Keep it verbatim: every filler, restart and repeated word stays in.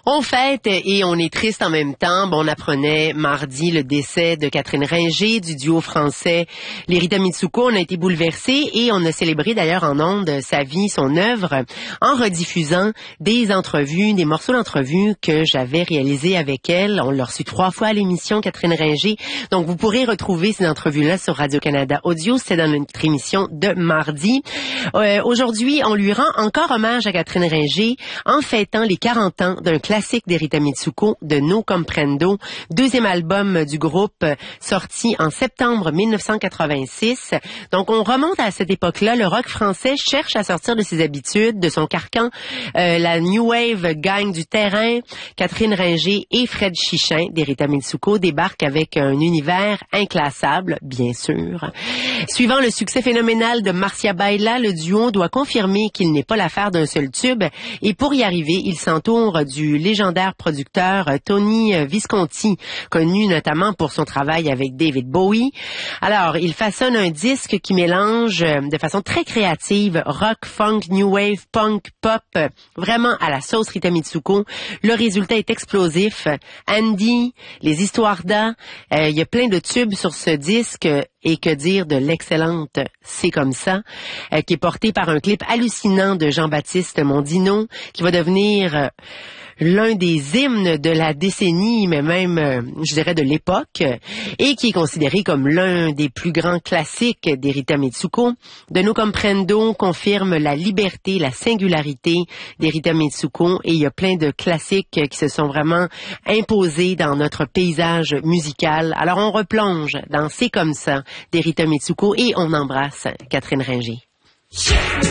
On fête et on est triste en même temps. Bon, on apprenait mardi le décès de Catherine Ringer du duo français Les Rita Mitsouko. On a été bouleversés et on a célébré d'ailleurs en ondes sa vie, son œuvre, en rediffusant des entrevues, des morceaux d'entrevues que j'avais réalisés avec elle. On l'a reçu trois fois à l'émission, Catherine Ringer. Donc, vous pourrez retrouver ces entrevues-là sur Radio-Canada Audio. C'était dans notre émission de mardi. Euh, aujourd'hui, on lui rend encore hommage à Catherine Ringer en fêtant les quarante ans d'un classique des Rita Mitsouko, de No Comprendo, deuxième album du groupe sorti en septembre mille neuf cent quatre-vingt-six. Donc, on remonte à cette époque-là. Le rock français cherche à sortir de ses habitudes, de son carcan. Euh, la New Wave gagne du terrain. Catherine Ringer et Fred Chichin des Rita Mitsouko débarquent avec un univers inclassable, bien sûr. Suivant le succès phénoménal de Marcia Baila, le duo doit confirmer qu'il n'est pas l'affaire d'un seul tube. Et pour y arriver, il s'entoure du légendaire producteur Tony Visconti, connu notamment pour son travail avec David Bowie. Alors, il façonne un disque qui mélange de façon très créative rock, funk, new wave, punk, pop, vraiment à la sauce Rita Mitsouko. Le résultat est explosif. Andy, les histoires d'A, euh, il y a plein de tubes sur ce disque. Et que dire de l'excellente C'est comme ça, euh, qui est portée par un clip hallucinant de Jean-Baptiste Mondino, qui va devenir euh, l'un des hymnes de la décennie, mais même, euh, je dirais, de l'époque, et qui est considéré comme l'un des plus grands classiques des Rita Mitsouko. De No Comprendo confirme la liberté, la singularité des Rita Mitsouko, et il y a plein de classiques qui se sont vraiment imposés dans notre paysage musical. Alors on replonge dans C'est comme ça des Rita Mitsouko et on embrasse Catherine Ringer.